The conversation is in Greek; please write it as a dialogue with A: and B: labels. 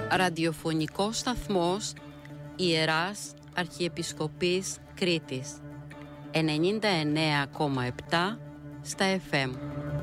A: Ραδιοφωνικός σταθμός Ιεράς Αρχιεπισκοπής Κρήτης 99,7 στα FM.